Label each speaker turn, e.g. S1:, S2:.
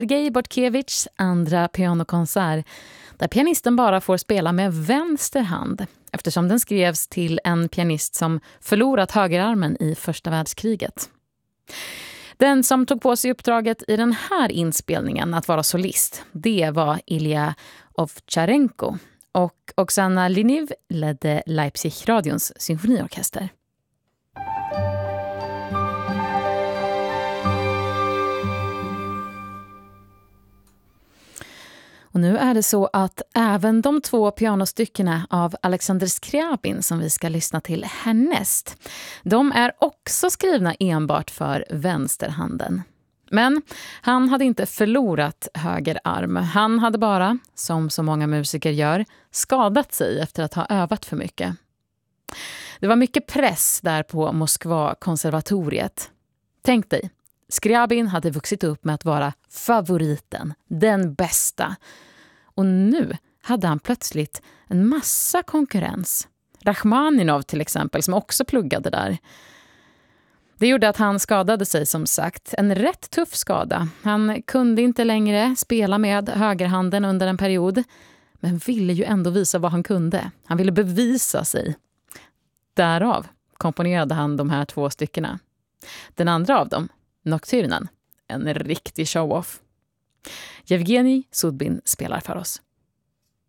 S1: Sergej Bortkevichs andra pianokonsert, där pianisten bara får spela med vänster hand, eftersom den skrevs till en pianist som förlorat högerarmen i första världskriget. Den som tog på sig uppdraget i den här inspelningen att vara solist, det var Ilja Ovcharenko, och Oksana Liniv ledde Leipzig-radions symfoniorkester. Och nu är det så att även de 2 pianostyckena av Alexander Skryabin som vi ska lyssna till härnäst, de är också skrivna enbart för vänsterhanden. Men han hade inte förlorat höger arm. Han hade bara, som så många musiker gör, skadat sig efter att ha övat för mycket. Det var mycket press där på Moskva-konservatoriet. Tänk dig, Skryabin hade vuxit upp med att vara favoriten, den bästa. Och nu hade han plötsligt en massa konkurrens. Rachmaninov till exempel, som också pluggade där. Det gjorde att han skadade sig, som sagt. En rätt tuff skada. Han kunde inte längre spela med högerhanden under en period, men ville ju ändå visa vad han kunde. Han ville bevisa sig. Därav komponerade han de här 2 styckena. Den andra av dem, Nocturnen, en riktig show-off. Yevgeny Sudbin spelar för oss.